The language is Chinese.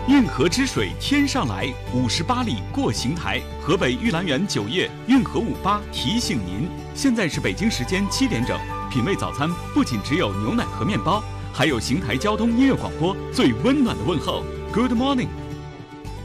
运河之水天上来，58里过邢台。河北玉兰园酒业运河58提醒您，现在是北京时间7点整。品味早餐不仅只有牛奶和面包，还有邢台交通音乐广播最温暖的问候。Good morning